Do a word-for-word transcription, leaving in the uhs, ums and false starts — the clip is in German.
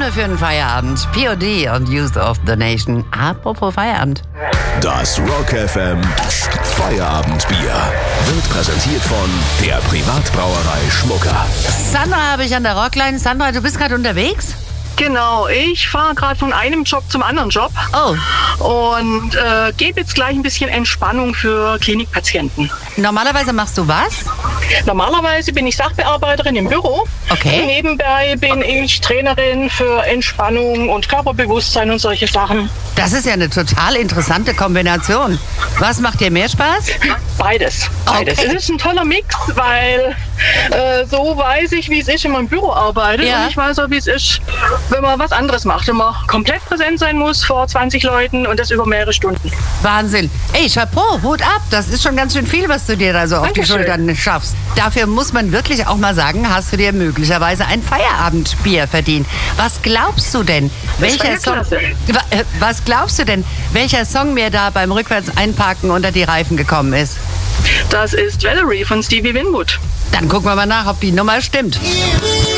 Laune für einen Feierabend. P O D und Youth of the Nation. Apropos Feierabend. Das Rock F M Feierabendbier wird präsentiert von der Privatbrauerei Schmucker. Sandra habe ich an der Rockline. Sandra, du bist gerade unterwegs? Genau, ich fahre gerade von einem Job zum anderen Job Oh, und äh, gebe jetzt gleich ein bisschen Entspannung für Klinikpatienten. normalerweise machst du was? Normalerweise bin ich Sachbearbeiterin im Büro. Okay. Und nebenbei bin ich Trainerin für Entspannung und Körperbewusstsein und solche Sachen. Das ist ja eine total interessante Kombination. Was macht dir mehr Spaß? Beides. Beides. Okay. Es ist ein toller Mix, weil äh, so weiß ich, wie es ist, wenn man im Büro arbeitet. Ja. Und ich weiß auch, wie es ist, wenn man was anderes macht. Wenn man komplett präsent sein muss vor zwanzig Leuten und das über mehrere Stunden. Wahnsinn. Ey, Chapeau, Hut ab. Das ist schon ganz schön viel, was du dir da so auf die Dankeschön. Schultern schaffst. Dafür muss man wirklich auch mal sagen, hast du dir möglicherweise ein Feierabendbier verdient. Was glaubst du denn, welcher ja Song, klasse. Wa- äh, was glaubst du denn, welcher Song mir da beim rückwärts einparken unter die Reifen gekommen ist? Das ist Valerie von Stevie Winwood. Dann gucken wir mal nach, ob die Nummer stimmt.